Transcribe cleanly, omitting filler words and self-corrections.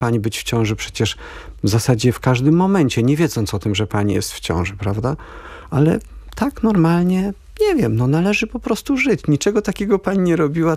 pani być w ciąży przecież w zasadzie w każdym momencie, nie wiedząc o tym, że pani jest w ciąży, prawda? Ale tak normalnie, nie wiem, należy po prostu żyć. Niczego takiego pani nie robiła,